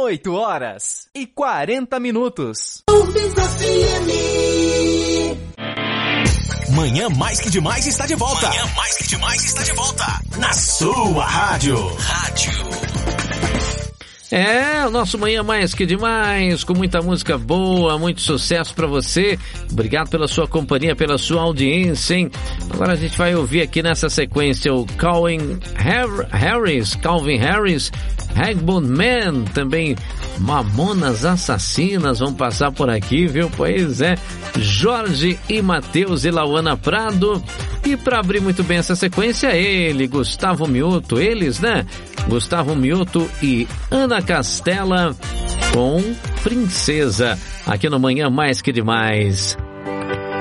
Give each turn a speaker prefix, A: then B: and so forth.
A: 8h40.
B: Manhã Mais Que Demais está de volta. Manhã Mais Que Demais está de volta. Na sua rádio.
C: O nosso Manhã Mais Que Demais, com muita música boa, muito sucesso pra você. Obrigado pela sua companhia, pela sua audiência, hein? Agora a gente vai ouvir aqui nessa sequência o Calvin Harris, Ragbound Man, também Mamonas Assassinas vão passar por aqui, viu? Pois é, Jorge e Matheus e Lauana Prado. E para abrir muito bem essa sequência, Gustavo Mioto, Gustavo Mioto e Ana Castela com Princesa, aqui no Manhã Mais Que Demais.